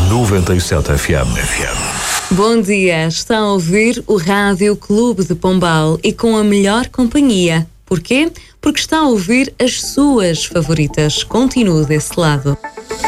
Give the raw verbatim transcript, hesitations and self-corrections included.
noventa e sete F M. Bom dia, está a ouvir o Rádio Clube de Pombal e com a melhor companhia. Porquê? Porque está a ouvir as suas favoritas. Continue desse lado.